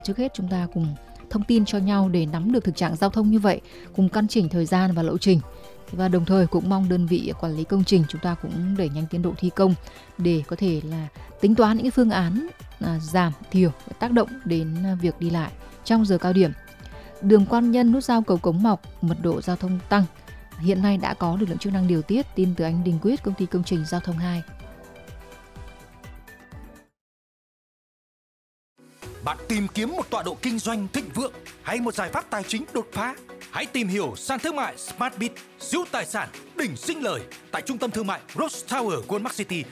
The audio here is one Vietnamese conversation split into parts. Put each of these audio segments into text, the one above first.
Trước hết chúng ta cùng thông tin cho nhau để nắm được thực trạng giao thông như vậy, cùng căn chỉnh thời gian và lộ trình. Và đồng thời cũng mong đơn vị quản lý công trình chúng ta cũng đẩy nhanh tiến độ thi công để có thể là tính toán những phương án giảm thiểu tác động đến việc đi lại trong giờ cao điểm. Đường Quan Nhân, nút giao Cầu Cống Mọc, mật độ giao thông tăng. Hiện nay đã có lực lượng chức năng điều tiết. Tin từ anh Đình Quyết, công ty công trình giao thông 2. Bạn tìm kiếm một tọa độ kinh doanh thịnh vượng hay một giải pháp tài chính đột phá? Hãy tìm hiểu sàn thương mại SmartBit, siêu tài sản đỉnh sinh lời tại trung tâm thương mại Rose Tower Goldmark City,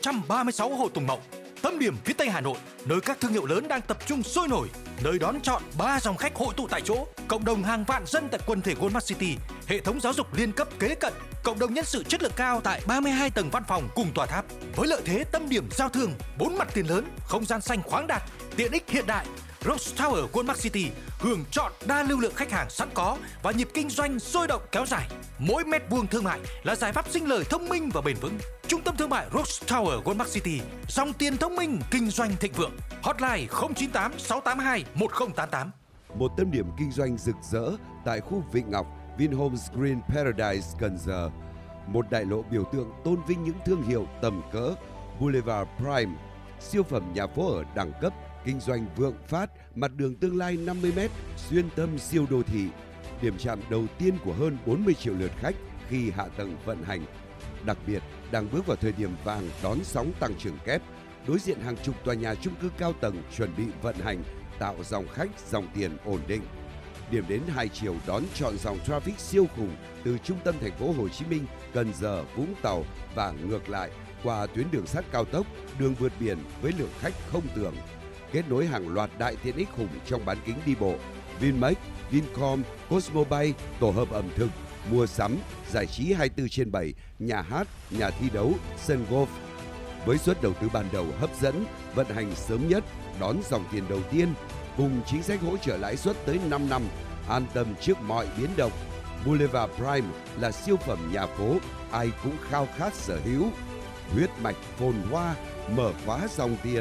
136 Hồ Tùng Mậu, tâm điểm phía Tây Hà Nội, nơi các thương hiệu lớn đang tập trung sôi nổi, nơi đón chọn 3 dòng khách hội tụ tại chỗ, cộng đồng hàng vạn dân tại quần thể Goldmark City, hệ thống giáo dục liên cấp kế cận, cộng đồng nhân sự chất lượng cao tại 32 tầng văn phòng cùng tòa tháp, với lợi thế tâm điểm giao thương, 4 mặt tiền lớn, không gian xanh khoáng đạt, tiện ích hiện đại. Rose Tower Goldmark City hưởng chọn đa lưu lượng khách hàng sẵn có và nhịp kinh doanh sôi động kéo dài. Mỗi mét vuông thương mại là giải pháp sinh lời thông minh và bền vững. Trung tâm thương mại Rose Tower Goldmark City, dòng tiền thông minh kinh doanh thịnh vượng. Hotline 098 682 1088. Một tâm điểm kinh doanh rực rỡ tại khu Vịnh Ngọc, Vinhomes Green Paradise, Cần Giờ. Một đại lộ biểu tượng tôn vinh những thương hiệu tầm cỡ. Boulevard Prime, siêu phẩm nhà phố ở đẳng cấp, kinh doanh vượng phát, mặt đường tương lai 50m, xuyên tâm siêu đô thị. Điểm chạm đầu tiên của hơn 40 triệu lượt khách khi hạ tầng vận hành. Đặc biệt, đang bước vào thời điểm vàng đón sóng tăng trưởng kép, đối diện hàng chục tòa nhà chung cư cao tầng chuẩn bị vận hành, tạo dòng khách, dòng tiền ổn định. Điểm đến hai chiều đón chọn dòng traffic siêu khủng từ trung tâm thành phố Hồ Chí Minh, Cần Giờ, Vũng Tàu và ngược lại qua tuyến đường sắt cao tốc, đường vượt biển với lượng khách không tưởng. Kết nối hàng loạt đại tiện ích khủng trong bán kính đi bộ, Vinmec, Vincom, Cosmobay, tổ hợp ẩm thực, mua sắm, giải trí 24/7, nhà hát, nhà thi đấu, sân golf. Với suất đầu tư ban đầu hấp dẫn, vận hành sớm nhất, đón dòng tiền đầu tiên, cùng chính sách hỗ trợ lãi suất tới 5 năm, an tâm trước mọi biến động. Boulevard Prime là siêu phẩm nhà phố, ai cũng khao khát sở hữu. Huyết mạch phồn hoa, mở khóa dòng tiền.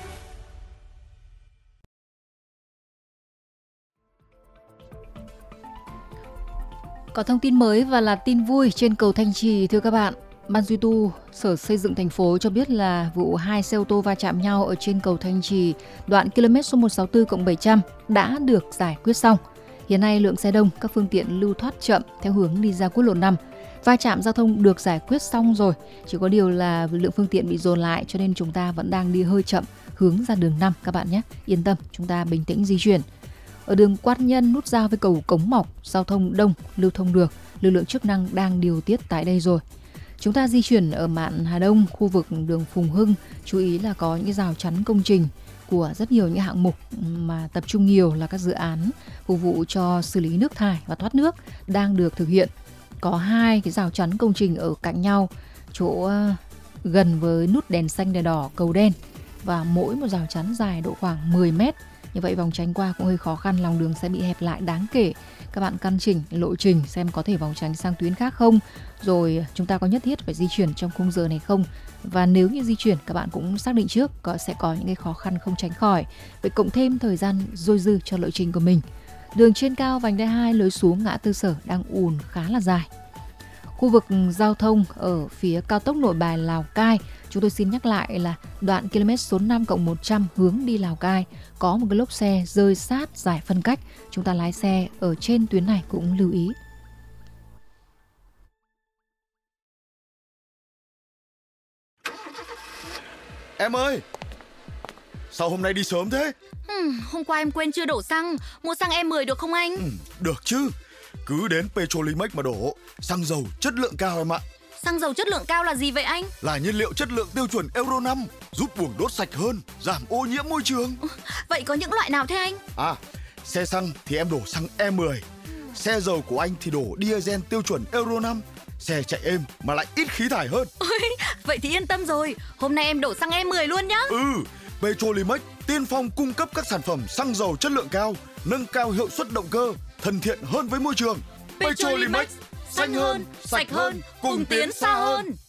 Có thông tin mới và là tin vui trên cầu Thanh Trì, thưa các bạn. Ban duy tu Sở Xây dựng thành phố cho biết là vụ 2 xe ô tô va chạm nhau ở trên cầu Thanh Trì, đoạn km số 164+700 đã được giải quyết xong. Hiện nay lượng xe đông, các phương tiện lưu thoát chậm theo hướng đi ra quốc lộ 5. Va chạm giao thông được giải quyết xong rồi, chỉ có điều là lượng phương tiện bị dồn lại cho nên chúng ta vẫn đang đi hơi chậm hướng ra đường 5 các bạn nhé. Yên tâm, chúng ta bình tĩnh di chuyển. Ở đường Quan Nhân, nút giao với cầu Cống Mọc, giao thông đông, lưu thông được, lực lượng chức năng đang điều tiết tại đây rồi. Chúng ta di chuyển ở mạn Hà Đông, khu vực đường Phùng Hưng, chú ý là có những rào chắn công trình của rất nhiều những hạng mục mà tập trung nhiều là các dự án phục vụ cho xử lý nước thải và thoát nước đang được thực hiện. Có 2 cái rào chắn công trình ở cạnh nhau, chỗ gần với nút đèn xanh đèn đỏ cầu đen, và mỗi một rào chắn dài độ khoảng 10 mét. Như vậy vòng tránh qua cũng hơi khó khăn, lòng đường sẽ bị hẹp lại đáng kể. Các bạn căn chỉnh lộ trình xem có thể vòng tránh sang tuyến khác không, rồi chúng ta có nhất thiết phải di chuyển trong khung giờ này không. Và nếu như di chuyển các bạn cũng xác định trước sẽ có những cái khó khăn không tránh khỏi. Vậy cộng thêm thời gian dôi dư cho lộ trình của mình. Đường trên cao vành đai 2 lối xuống ngã tư Sở đang ùn khá là dài. Khu vực giao thông ở phía cao tốc Nội Bài Lào Cai, chúng tôi xin nhắc lại là đoạn km số 5+100 hướng đi Lào Cai có một cái lốp xe rơi sát giải phân cách. Chúng ta lái xe ở trên tuyến này cũng lưu ý. Em ơi, sao hôm nay đi sớm thế? Hôm qua em quên chưa đổ xăng, mua xăng E10 được không anh? Được chứ, cứ đến Petrolimex mà đổ, xăng dầu chất lượng cao em ạ. Xăng dầu chất lượng cao là gì vậy anh? Là nhiên liệu chất lượng tiêu chuẩn Euro 5, giúp buồng đốt sạch hơn, giảm ô nhiễm môi trường. Vậy có những loại nào thế anh? Xe xăng thì em đổ xăng E10, xe dầu của anh thì đổ diesel tiêu chuẩn Euro 5. Xe chạy êm mà lại ít khí thải hơn. Vậy thì yên tâm rồi, hôm nay em đổ xăng E10 luôn nhá. Petrolimex tiên phong cung cấp các sản phẩm xăng dầu chất lượng cao, nâng cao hiệu suất động cơ, thân thiện hơn với môi trường. Petrolimex, xanh hơn, sạch hơn, cùng tiến xa hơn.